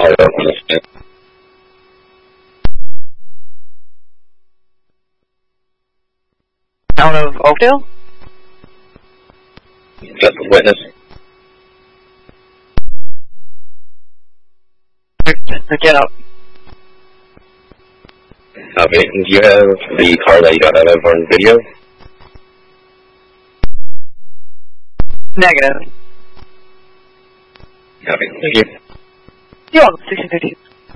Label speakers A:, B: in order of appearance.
A: I don't understand.
B: Town of Oakdale?
A: Just a witness.
B: Check it out.
A: Okay, do you have the car that you got out of on video?
B: Negative.
A: Okay, thank you.
B: You're welcome, 1650.